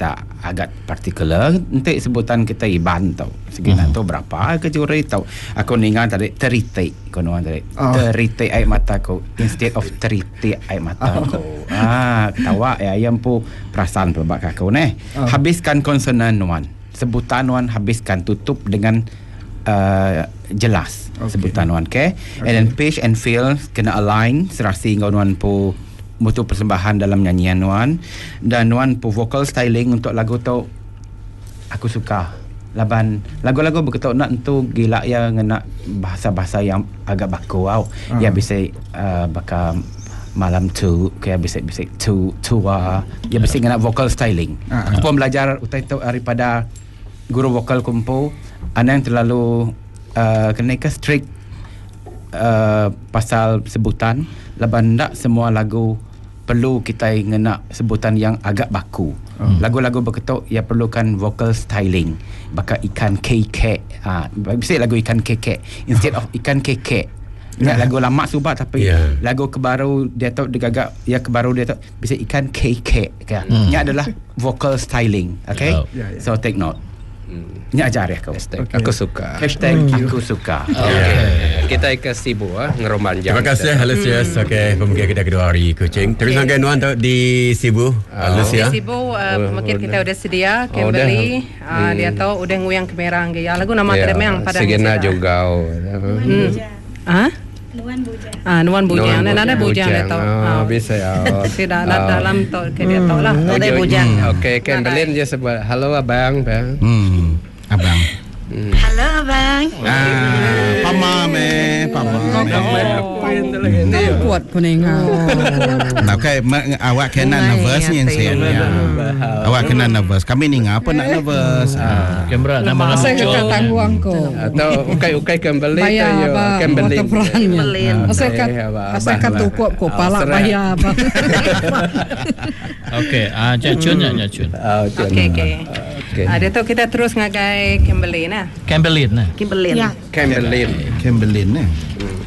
kita agak particular untuk sebutan kita iban tau. Seginan tu berapa ke juri tau. Aku ingat tadi teritik kono tadi. Teritik air mata ku instead of teritik air mata ku. Ketawa ya ayam pu perasaan pelbak aku neh. Habiskan konsonan nuan. Sebutan nuan habiskan, tutup dengan jelas sebutan nuan and then pitch and feel kena align serasi nuan pu mutu persembahan dalam nyanyian nuan, dan nuan pu vocal styling untuk lagu tu aku suka. Laban lagu-lagu begitu nak tu gila yang ngena bahasa-bahasa yang agak baku ya bisa bakal malam tu kayak bisik-bisik tua ya bisik ngena vocal styling. Aku pun belajar utai tu daripada guru vokal kumpu ana yang terlalu kena ke strict pasal sebutan. Laban tak semua lagu perlu kita ngena sebutan yang agak baku. Lagu-lagu begitu ia perlukan vocal styling. Bakal ikan keke. Bisa lagu ikan keke instead of ikan keke. Lagu lama subak tapi lagu kebaru dia tahu digagak ya kebaru dia tahu bisa ikan keke. Ini adalah vocal styling. Okay? So take note. Ini ajar ya kau. Aku suka. Aku suka. Kita ke Sibu ngeroman jam. Terima kasih Alesias. Okey, pemikir kita kedua hari kucing. Terus sampai nuan di Sibu. Alesias. Di Sibu pemikir kita udah sedia Kimberly. Dia tahu udah nguyang kemerang ya. Lagu nama kemerang pada Segena juga. Nuan Bujang. Nada Bujang dia tahu. Bisa ya. Tidak dalam tu dia tahu lah. Nada Bujang. Okey, Kimberly dia sebut halo abang. Abang. Halo abang. Pama. Kuat kuning. Okay, awak kena nervous ni Encik. Awak kena nervous. Kami ni ngapa nak nervous? Kamera nama Saya kata guang ko. Atau ukai Kimberly tu yo. Kimberly. Saya kata kuat ko pala bayar apa. Okey, Jacun. Okey. Dia tahu kita terus ngagai Kimberly nah. Kimberly. Kimberly. Kimberly. Kimberly ni.